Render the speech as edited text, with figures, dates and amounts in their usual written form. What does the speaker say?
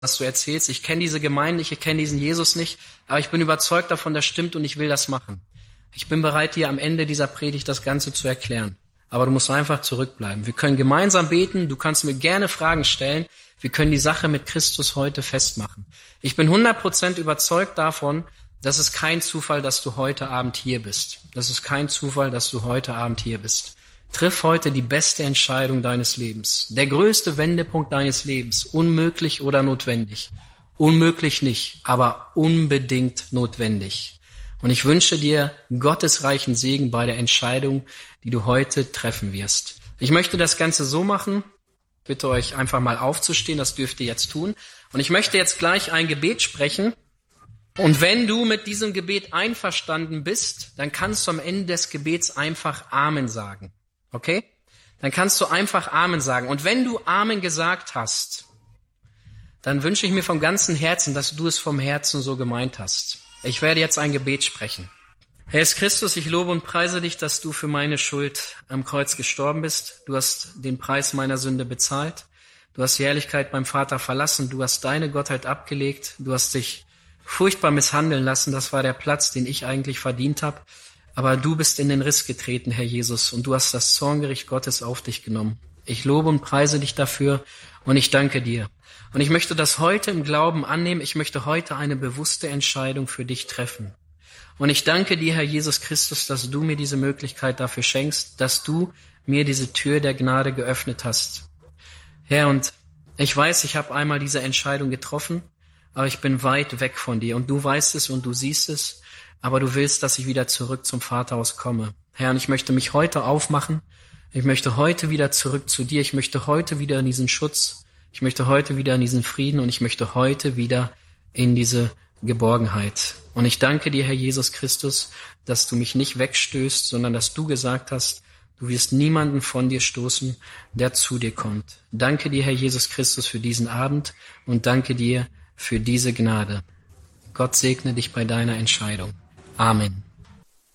was du erzählst. Ich kenne diese Gemeinde, ich kenne diesen Jesus nicht, aber ich bin überzeugt davon, das stimmt und ich will das machen. Ich bin bereit, dir am Ende dieser Predigt das Ganze zu erklären. Aber du musst einfach zurückbleiben. Wir können gemeinsam beten, du kannst mir gerne Fragen stellen. Wir können die Sache mit Christus heute festmachen. Ich bin 100% überzeugt davon, das ist kein Zufall, dass du heute Abend hier bist. Das ist kein Zufall, dass du heute Abend hier bist. Triff heute die beste Entscheidung deines Lebens. Der größte Wendepunkt deines Lebens. Unmöglich oder notwendig. Unmöglich nicht, aber unbedingt notwendig. Und ich wünsche dir Gottes reichen Segen bei der Entscheidung, die du heute treffen wirst. Ich möchte das Ganze so machen. Ich bitte euch einfach mal aufzustehen, das dürft ihr jetzt tun. Und ich möchte jetzt gleich ein Gebet sprechen. Und wenn du mit diesem Gebet einverstanden bist, dann kannst du am Ende des Gebets einfach Amen sagen. Okay? Dann kannst du einfach Amen sagen. Und wenn du Amen gesagt hast, dann wünsche ich mir vom ganzen Herzen, dass du es vom Herzen so gemeint hast. Ich werde jetzt ein Gebet sprechen. Herr Jesus Christus, ich lobe und preise dich, dass du für meine Schuld am Kreuz gestorben bist. Du hast den Preis meiner Sünde bezahlt. Du hast die Herrlichkeit beim Vater verlassen. Du hast deine Gottheit abgelegt. Du hast dich furchtbar misshandeln lassen. Das war der Platz, den ich eigentlich verdient habe. Aber du bist in den Riss getreten, Herr Jesus, und du hast das Zorngericht Gottes auf dich genommen. Ich lobe und preise dich dafür und ich danke dir. Und ich möchte das heute im Glauben annehmen. Ich möchte heute eine bewusste Entscheidung für dich treffen. Und ich danke dir, Herr Jesus Christus, dass du mir diese Möglichkeit dafür schenkst, dass du mir diese Tür der Gnade geöffnet hast. Herr, und ich weiß, ich habe einmal diese Entscheidung getroffen, aber ich bin weit weg von dir und du weißt es und du siehst es, aber du willst, dass ich wieder zurück zum Vaterhaus komme. Herr, und ich möchte mich heute aufmachen. Ich möchte heute wieder zurück zu dir. Ich möchte heute wieder in diesen Schutz. Ich möchte heute wieder in diesen Frieden und ich möchte heute wieder in diese Geborgenheit. Und ich danke dir, Herr Jesus Christus, dass du mich nicht wegstößt, sondern dass du gesagt hast, du wirst niemanden von dir stoßen, der zu dir kommt. Danke dir, Herr Jesus Christus, für diesen Abend und danke dir für diese Gnade. Gott segne dich bei deiner Entscheidung. Amen.